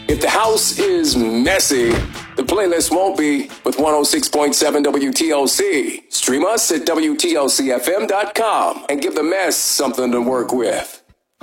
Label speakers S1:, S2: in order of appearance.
S1: If the house is messy, the playlist won't be with 106.7 WTLC. Stream us at WTLCFM.com and give the mess something to work with.